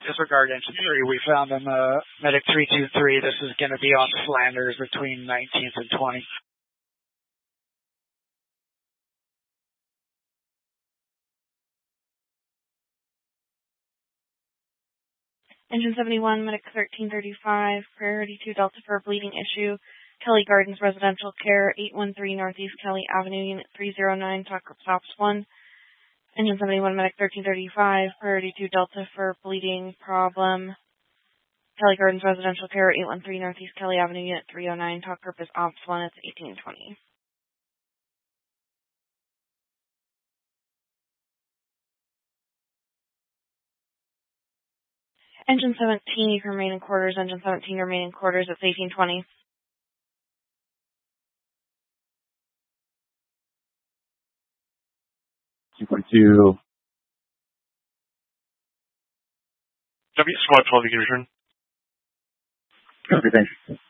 disregard engine 3. We found them Medic 323. This is going to be on Flanders between 19th and 20th. Engine 71, Medic 1335, priority 2 Delta for a bleeding issue. Kelly Gardens Residential Care, 813 Northeast Kelly Avenue, Unit 309, talk group stops 1. Engine 71, Medic 1335, priority 2 Delta for bleeding problem. Kelly Gardens Residential Care, 813 Northeast Kelly Avenue, Unit 309, talk group is ops 1, it's 1820. Engine 17, you can remain in quarters. Engine 17, remain in quarters. It's 1820. W Squad 12, you can return. Okay, thanks.